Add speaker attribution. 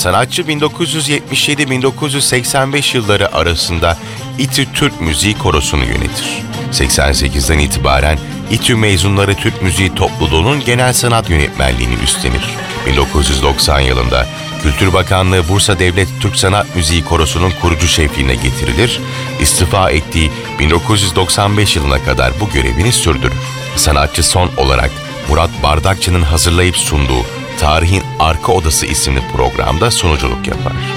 Speaker 1: Sanatçı 1977-1985 yılları arasında İTÜ Türk Müziği Korosu'nu yönetir. 88'den itibaren İTÜ mezunları Türk Müziği Topluluğu'nun genel sanat yönetmenliğini üstlenir. 1990 yılında Kültür Bakanlığı Bursa Devlet Türk Sanat Müziği Korosu'nun kurucu şefliğine getirilir. İstifa ettiği 1995 yılına kadar bu görevini sürdürür. Sanatçı son olarak Murat Bardakçı'nın hazırlayıp sunduğu Tarihin Arka Odası isimli programda sunuculuk yapar.